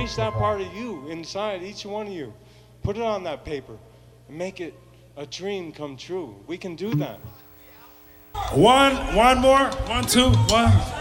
Change that part of you inside, each one of you. Put it on that paper and make it a dream come true. We can do that. One more. 1, 2, 1.